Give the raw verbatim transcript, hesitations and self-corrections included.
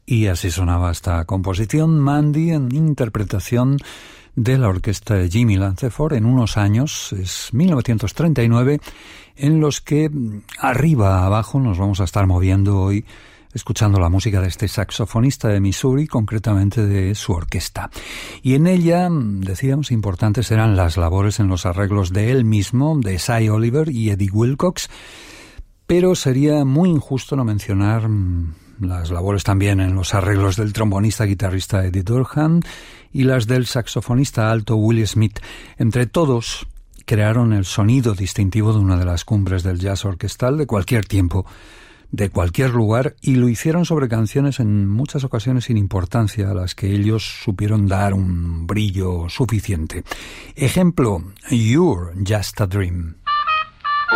Y así sonaba esta composición, Mandy, en interpretación de la orquesta de Jimmy Lanceford en unos años, es mil novecientos treinta y nueve, en los que arriba abajo nos vamos a estar moviendo hoy escuchando la música de este saxofonista de Missouri, concretamente de su orquesta. Y en ella, decíamos, importantes eran las labores en los arreglos de él mismo, de Cy Oliver y Eddie Wilcox, pero sería muy injusto no mencionar las labores también en los arreglos del trombonista guitarrista Eddie Durham y las del saxofonista alto Willie Smith. Entre todos crearon el sonido distintivo de una de las cumbres del jazz orquestal de cualquier tiempo, de cualquier lugar, y lo hicieron sobre canciones en muchas ocasiones sin importancia, a las que ellos supieron dar un brillo suficiente. Ejemplo, You're Just a Dream.